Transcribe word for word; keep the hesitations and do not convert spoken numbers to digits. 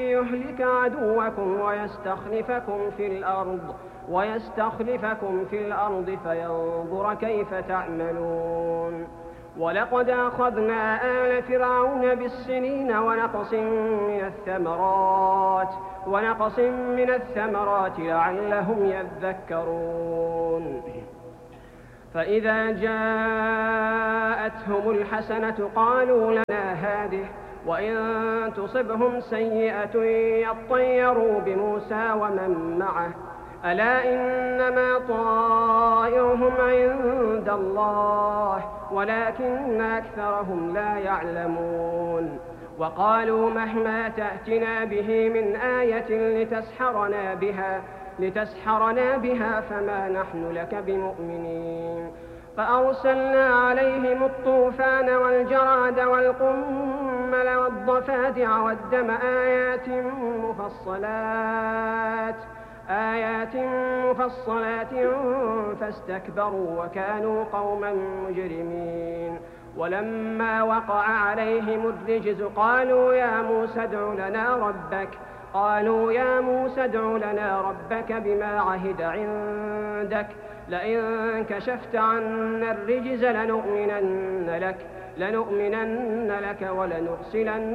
يهلك عدوكم ويستخلفكم في الأرض ويستخلفكم في الأرض فينظر كيف تعملون. ولقد أخذنا آل فرعون بالسنين ونقص من الثمرات ونقص من الثمرات لعلهم يذكرون. فإذا جاءتهم الحسنة قالوا لنا هذه وإن تصبهم سيئة يطيروا بموسى ومن معه ألا إنما طائرهم عند الله ولكن أكثرهم لا يعلمون. وقالوا مهما تأتنا به من آية لتسحرنا بها لتسحرنا بها فما نحن لك بمؤمنين. فأرسلنا عليهم الطوفان والجراد والقمل والضفادع والدم آيات مفصلات آيات مفصلات فاستكبروا وكانوا قوما مجرمين. ولما وقع عليهم الرجز قالوا يا موسى ادع لنا ربك قالوا يا موسى ادع لنا ربك بما عهد عندك لئن كشفت عنا الرجز لنؤمنن لك لنؤمنن لك ولنرسلن